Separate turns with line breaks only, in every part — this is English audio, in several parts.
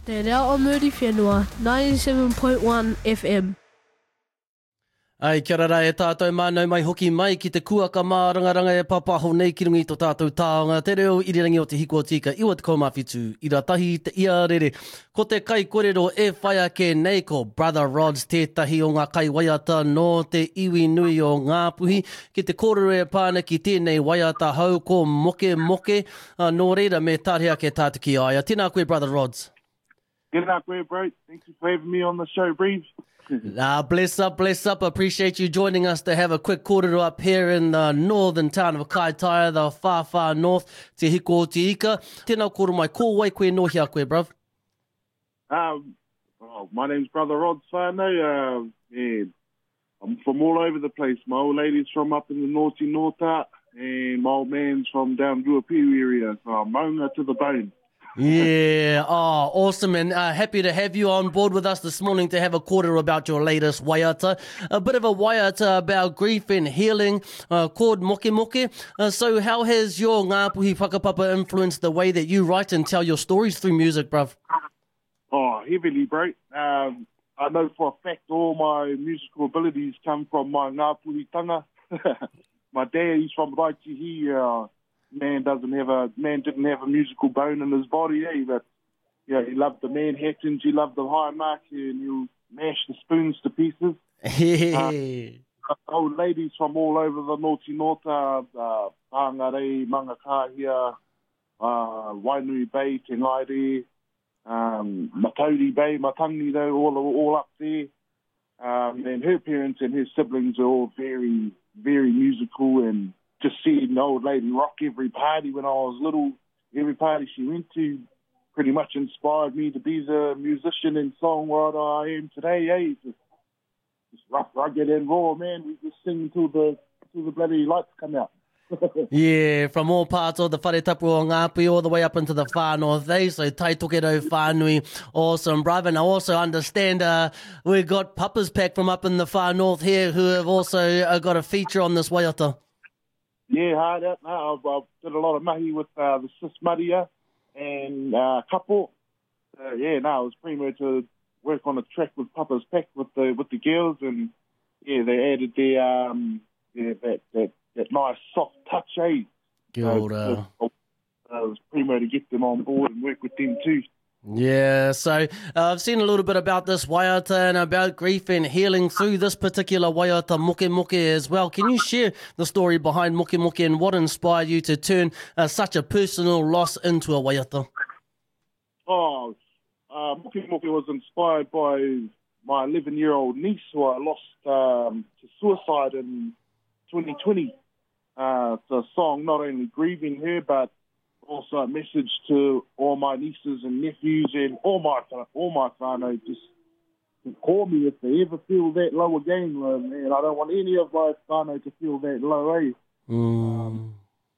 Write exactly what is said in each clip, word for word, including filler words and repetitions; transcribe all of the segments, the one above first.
Te reo o Muri Whenua, ninety-seven point one F M.
Ai, kia rara e tātou mānau mai hoki mai ki te kuaka mā rangaranga e papaho nei ki rungi tō tātou tāonga. Te reo irirangi o te hiko tika, iwa te kaumawhitu, i rā tahi te ia rere. Ko te kai kōrero e whai ake nei ko Brother Rods, tētahi o ngā kai waiata no te iwi nui o Ngāpuhi. Ki te kōrero e pāna ki tēnei waiata hau ko moke moke. Uh, nō reira me tārea ke tātu ki aia. Tēnā koe, Brother Rods.
Tēnā koe, bro. Thank you for having me on the show, Breeze.
Ah, bless up, bless up. Appreciate you joining us to have a quick kōrero up here in the northern town of Kaitaia, the far, far north, te hiko o te ika. Tēnā kōrero mai, ko wai koe nohia koe, bruv.
Um, oh, my name's Brother Rods whānau. Uh, yeah, I'm from all over the place. My old lady's from up in the Naughty Norta, and my old man's from down Ruapiu area. So I'm maunga to the bone.
Yeah, oh, awesome, and uh, happy to have you on board with us this morning to have a kōrero about your latest waiata. A bit of a waiata about grief and healing, uh, called Moke Moke. Uh, so how has your Ngāpuhi whakapapa influenced the way that you write and tell your stories through music, bruv?
Oh, heavily, bro. Um, I know for a fact all my musical abilities come from my Ngāpuhi tanga. My dad, he's from Raitihi. Uh, man doesn't have a man didn't have a musical bone in his body, eh? But yeah, he loved the Manhattans, he loved the high market, and he'll mash the spoons to pieces. uh, old ladies from all over the Naughty Norta, uh, Pāngarei, Mangakahia, uh, Wainui Bay, Te Ngaire, um, Matauri Bay, Matangi, though, all all up there. Um, and her parents and her siblings are all very, very musical, and just seeing the old lady rock every party when I was little, every party she went to pretty much inspired me to be the musician and songwriter I am today, eh? Just, just rough, rugged and raw, man. We just sing until the, until the bloody lights come out.
Yeah, from all parts of the wharetapu o Ngāpuhi all the way up into the far north, eh? So tai tokerau whānui, awesome, brother. And I also understand uh, we've got Papa's Pack from up in the far north here who have also uh, got a feature on this waiata.
Yeah, hard out. No, I've, I've did a lot of mahi with uh, the Sis Maria and uh, Kapo. Uh, yeah, no, it was primo to work on a track with Papa's Pack with the with the girls, and yeah, they added their um, yeah, that that that nice soft touch, eh?
Kia ora.
Uh, it was primo to get them on board and work with them too.
Yeah, so uh, I've seen a little bit about this waiata and about grief and healing through this particular waiata, Moke Moke, as well. Can you share the story behind Moke Moke and what inspired you to turn uh, such a personal loss into a waiata?
Oh, uh, Moke Moke was inspired by my eleven-year-old niece who I lost um, to suicide in twenty twenty. Uh, it's a song not only grieving her, but also a message to all my nieces and nephews and all my all my whānau, just to call me if they ever feel that low again. Uh, man, I don't want any of my whānau to feel that low, eh?
Mm.
Um,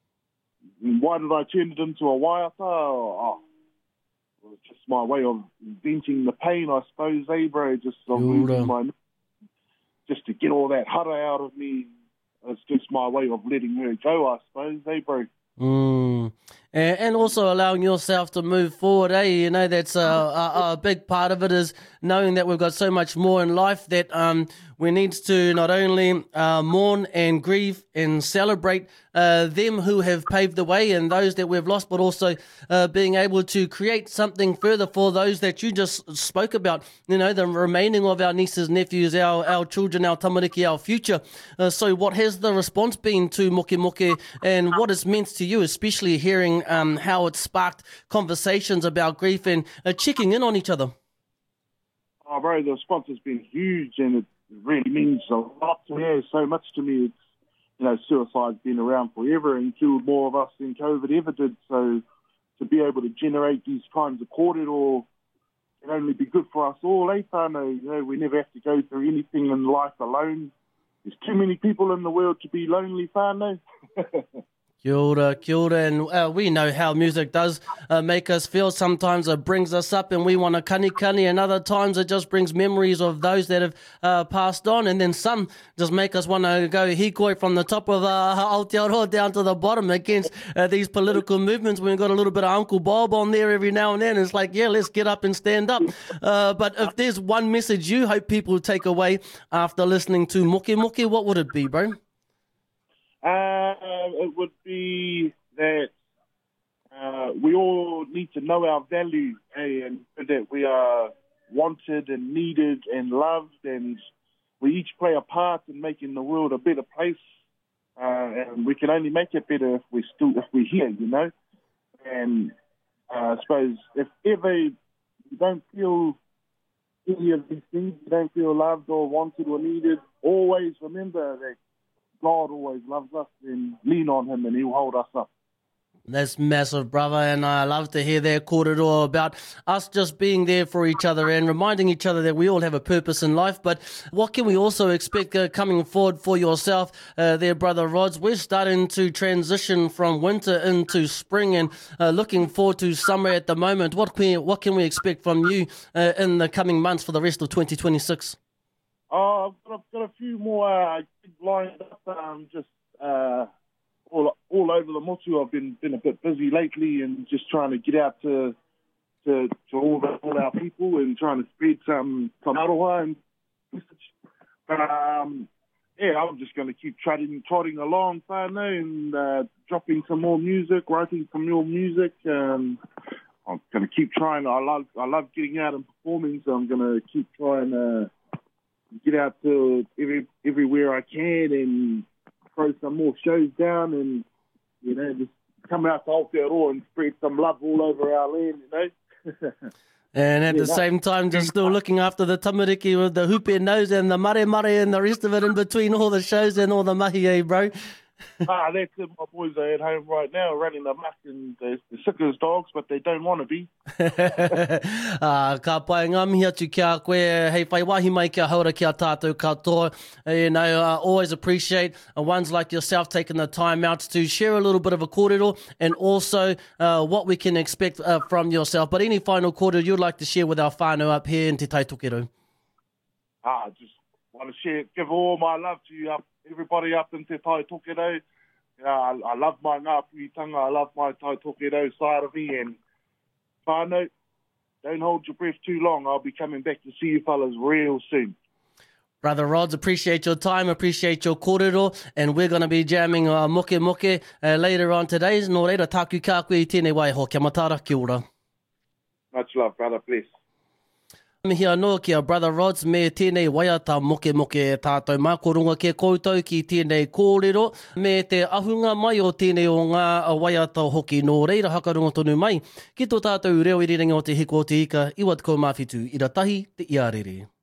why did I turn it into a waiata? Oh, it was just my way of venting the pain, I suppose, eh, bro? Just of losing my, just to get all that hara out of me. It's just my way of letting her go, I suppose, eh, bro?
Mm. And, and also allowing yourself to move forward, eh? You know, that's a, a, a big part of it is knowing that we've got so much more in life that um, we need to not only uh, mourn and grieve and celebrate uh, them who have paved the way and those that we've lost, but also uh, being able to create something further for those that you just spoke about, you know, the remaining of our nieces, nephews, our, our children, our tamariki, our future. Uh, so what has the response been to Moke Moke and what it's meant to you, especially hearing um, how it sparked conversations about grief and uh, checking in on each other?
Oh, bro, the response has been huge, and it really means a lot to me, so much to me. It's, you know, suicide's been around forever and killed more of us than COVID ever did, so to be able to generate these kinds of kōrero can only be good for us all, eh, whānau? You know, we never have to go through anything in life alone. There's too many people in the world to be lonely, whānau.
Kia ora, kia ora, and uh, we know how music does uh, make us feel. Sometimes it brings us up and we want to kani kani, and other times it just brings memories of those that have uh, passed on, and then some just make us want to go hikoi from the top of uh, Aotearoa down to the bottom against uh, these political movements. We've got a little bit of Uncle Bob on there every now and then. It's like, yeah, let's get up and stand up. Uh, but if there's one message you hope people take away after listening to Moke Moke, what would it be, bro?
Uh, it would be that uh, we all need to know our value, eh, and that we are wanted and needed and loved, and we each play a part in making the world a better place. Uh, and we can only make it better if we still if we're here, you know. And uh, I suppose if ever you don't feel any of these things, you don't feel loved or wanted or needed, always remember that God always loves us, and lean on him and he'll hold us up.
That's massive, brother, and I love to hear that kōrero about us just being there for each other and reminding each other that we all have a purpose in life. But what can we also expect uh, coming forward for yourself uh, there, Brother Rods? We're starting to transition from winter into spring and uh, looking forward to summer at the moment. What can we, what can we expect from you uh, in the coming months for the rest of twenty twenty-six?
Oh, I've got, I've got a few more uh, gigs lined up. Um, just uh, all all over the motu. I've been been a bit busy lately, and just trying to get out to to, to all, the, all our people and trying to spread some some aroha and message. But um, yeah, I'm just going to keep trotting trotting along, whānau, and uh, dropping some more music, writing some more music. Um, I'm going to keep trying. I love I love getting out and performing, so I'm going to keep trying. Uh, get out to every everywhere I can and throw some more shows down, and, you know, just come out to Aotearoa and spread some love all over our land, you know.
And at
yeah,
the same time, just still looking after the tamariki with the hupe nose and the mare mare and the rest of it in between all the shows and all the mahi, eh, bro?
ah, that's it. My boys are at home right now running the muck, and they're, they're sick as dogs, but they don't want to be.
uh, ka pai ngā mihi atu kia koe, hei whai wahi mai kia haura kia tātou katoa. Uh, you know, I uh, always appreciate uh, ones like yourself taking the time out to share a little bit of a kōrero and also uh, what we can expect uh, from yourself. But any final kōrero you'd like to share with our whānau up here in Te Tai Tokerau?
Ah, just want to share, give all my love to you up, everybody up in Te Tai Tokerau. Uh, I, I love my Ngāpuhitanga, I love my Tai Tokerau side of me, and whānau, don't hold your breath too long. I'll be coming back to see you fellas real soon.
Brother Rods, appreciate your time, appreciate your kōrero, and we're going to be jamming uh, Moke Moke uh, later on today. Nō reira, tāku kā koe I tēnei waiho. Kia matara, kia ora.
Much love, brother, bless.
Mihi anō kia Brother Rods me tēnei waiata moke moke e tātou mākorunga ke koutou ki tēnei kōrero me te ahunga mai o tēnei o ngā waiata hoki. Nō reira hakarunga tonu mai ki tō tātou reo irirangi o te hiko o te ika, iwa te kaumāwhitu, ira tahi te iarere.